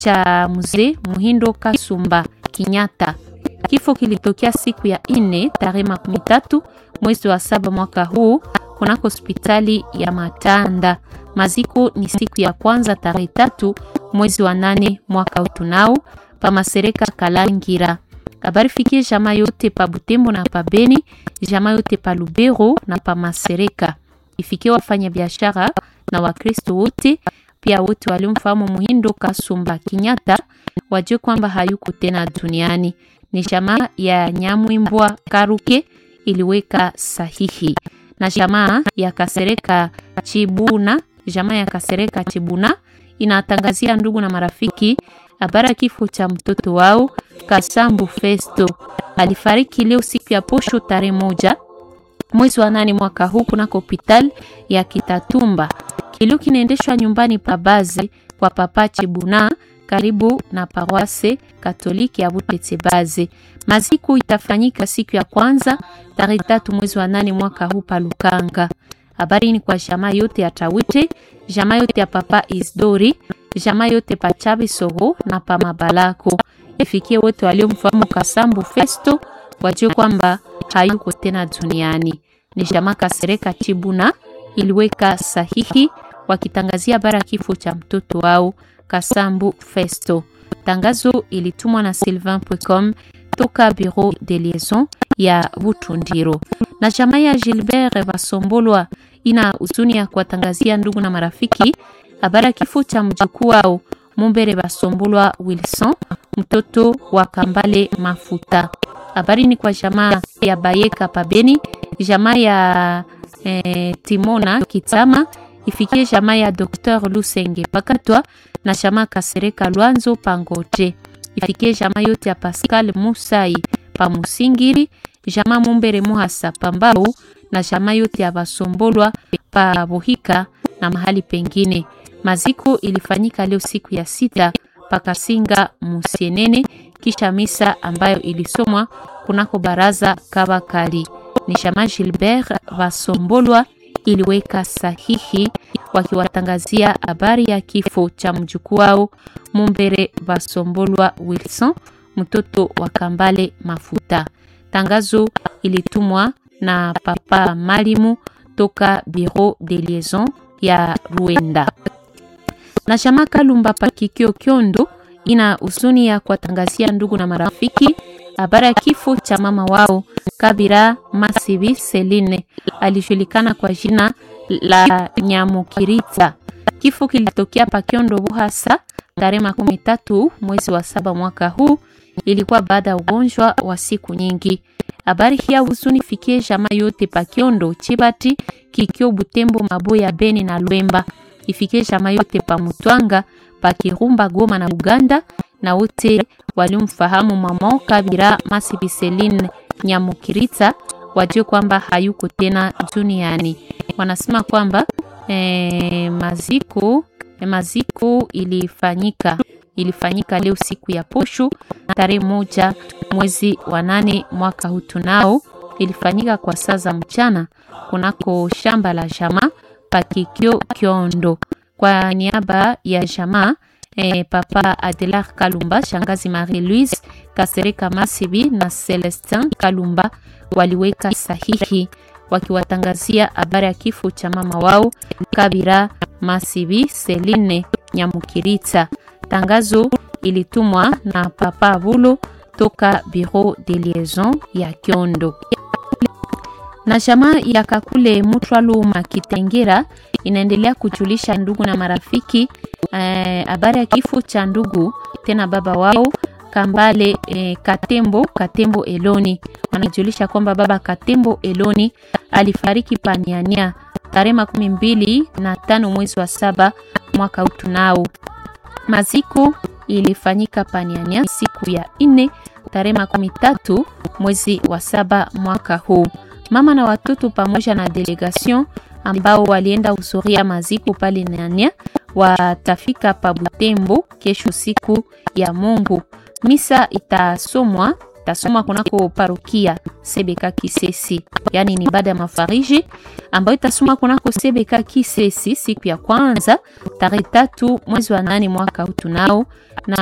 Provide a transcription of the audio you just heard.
cha mzee Muhindo Kasumba Kinyata. Kifo kilitokea siku ya 4 tarehe 13 mwezi wa 7 mwaka huu kunako hospitali ya Matanda. Maziko ni siku ya kwanza tarehe 3 mwezi wa 8 mwaka utunao pa Masereka Kalangira. Habari fikie jamaa yote pa Butembo na pa Beni, jamaa yote pa Lubero na pa Masereka. Ifikie wafanya biashara na Wakristo wote, pia wote waliomfahamu Muhindo Kasumba Kinyata wajue kwamba hayuko tena duniani. Ni jamaa ya Nyamwimbwa Karuke iliweka sahihi. Na jamaa ya Kasereka Chibuna inatangazia ndugu na marafiki habari kifo cha mtoto wao Kasambu Festo. Alifariki leo siku ya posho tarehe 1 mwezi wa 8 mwaka huu kunako hospitali ya Kitatumba. Kilio kinaendeshwa nyumbani pa Baze kwa Papa Chibuna karibu na paroisse Katoliki ya Butete Baze. Maziko itafanyika siku ya kwanza tarehe 3 mwezi wa 8 mwaka huu pa Lukanga. Habari ni kwa jamaa yote ya Tawite, jamaa yote ya Papa Isdori, jamaa yote pa Chabi Soho na pa Mabalako. Ifikie wote waliomfahamu Kasambu Festo wajue kwamba hayuko tena duniani. Ni jamaa Kasereka Chibuna iliweka sahihi wakitangazia bara kifo cha mtoto wao Kasambu Festo. Tangazo ilitumwa na sylvain.com toka bureau de liaison ya Butundiro. Na jamaa ya Gilbert Basombolwa ina huzuni ya kuwatangazia ndugu na marafiki habari kifo cha mjukuu wao Mumbere Basombolwa Wilson, mtoto wa Kambale Mafuta. Habari ni kwa jamaa ya Bayeka Pabeni, jamaa ya Timona Kitama, ifikie jamaa ya Dr. Lusenge Pakatwa na jamaa Kasereka Lwanzo Pangoje. Ifikie jamaa yote ya Pascal Musai pa Musingiri, jamaa Mumbere Muhasa Pambao na jamaa yote ya Basombolwa pa Bohika na mahali pengine. Maziko ilifanyika leo siku ya 6 pakasinga Musienene kisha misa ambayo ilisomwa kunako baraza Kabakali. Ni jamaa Gilbert Basombolwa iliweka sahihi wakiwatangazia habari ya kifo cha mjukuu wao Mumbere Basombolwa Wilson, mtoto wa Kambale Mafuta. Tangazo ilitumwa na Papa Malimu toka bureau de liaison ya Ruenda. Na jamaa Kalumba Pakikio Kyondo ina huzuni ya kuwatangazia ndugu na marafiki habari ya kifo cha mama wao Kabira Masibi Celine, alijulikana kwa jina la Nyamukiritsa. Kifo kilitokea pa Kyondo Buhasa tarehe 13 mwezi wa 7 mwaka huu. Ilikuwa baada ya ugonjwa wa siku nyingi. Habari hii huzuni fikie jamaa yote pa Kyondo, Chibati, Kikyo, Butembo, Maboya, Beni na Lwemba. Ifikie jamaa yote pa Mutwanga, pa Kirumba, Goma na Uganda, na wote waliomfahamu mama Kabira Masibi Celine Nyamukiritsa wajue kwamba hayuko tena duniani. Wanasema kwamba maziko ilifanyika leo siku ya posho tarehe 1 mwezi wa 8 mwaka huu tunao. Ilifanyika kwa saa za mchana kunako shamba la jamaa Pakikio Kyondo. Kwa niaba ya jamaa Papa Adelar Kalumba, shangazi Marie Louise Kasereka Masibi na Celestin Kalumba waliweka sahihi wakiwatangazia habari ya kifo cha mama wao Kabira Masibi Celine Nyamukiritsa. Tangazo ilitumwa na Papa Bulo toka bureau de liaison ya Kyondo. Na jamaa ya Kakule Mutwalu Makitengera inaendelea kujulisha ndugu na marafiki habari ya kifo cha ndugu tena baba wao Kambale Katembo Eloni. Wanajulisha kwamba baba Katembo Eloni alifariki Paniania tarehe 25 mwezi wa 7 mwaka utunao. Maziko ilifanyika Paniania siku ya 4 tarehe 13 mwezi wa 7 mwaka huu. Mama na watoto pamoja na delegation ambao walienda usoria maziko pale Niania watafika pa Butembo kesho siku ya Mungu. Misa itasomwa tasoma kunako parokia Sebeka Kisesi, yani ni ibada ya mafariji ambayo tasoma kunako Sebeka Kisesi siku ya kwanza tarehe 3 mwezi wa 8 mwaka huu tunao, na